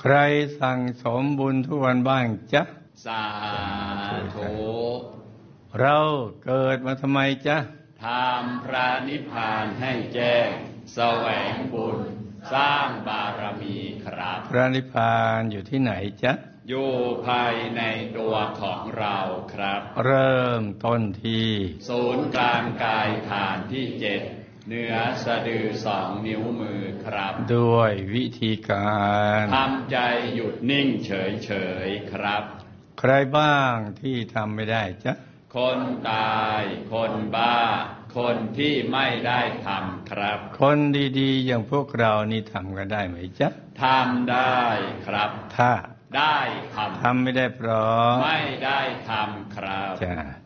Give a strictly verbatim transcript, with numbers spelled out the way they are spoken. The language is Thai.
ใครสั่งสมบุญทุกวันบ้างจ๊ะสาธุเราเกิดมาทำไมจ๊ะทำพระนิพพานให้แจ้งแสวงบุญสร้างบารมีครับพระนิพพานอยู่ที่ไหนจ๊ะอยู่ภายในตัวของเราครับเริ่มต้นที่ศูนย์กลางกายฐานที่เจ็ดเหนือสะดือสองนิ้วมือครับด้วยวิธีการทำใจหยุดนิ่งเฉยๆครับใครบ้างที่ทำไม่ได้จ๊ะคนตายคนบ้าคนที่ไม่ได้ทำครับคนดีๆอย่างพวกเรานี่ทำกันได้ไหมจ๊ะทำได้ครับถ้าได้ทำทำไม่ได้เพราะไม่ได้ทำครับจ้ะ